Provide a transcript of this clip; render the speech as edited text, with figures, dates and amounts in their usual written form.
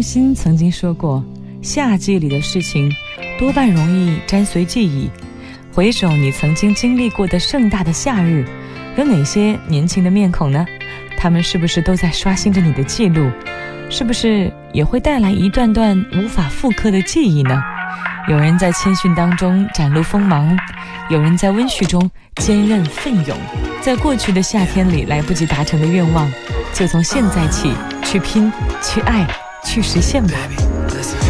心曾经说过，夏季里的事情多半容易沾随记忆。回首你曾经经历过的盛大的夏日，有哪些年轻的面孔呢？他们是不是都在刷新着你的记录？是不是也会带来一段段无法复刻的记忆呢？有人在谦逊当中展露锋芒，有人在温煦中坚韧奋勇。在过去的夏天里来不及达成的愿望，就从现在起去拼，去爱，去实现吧。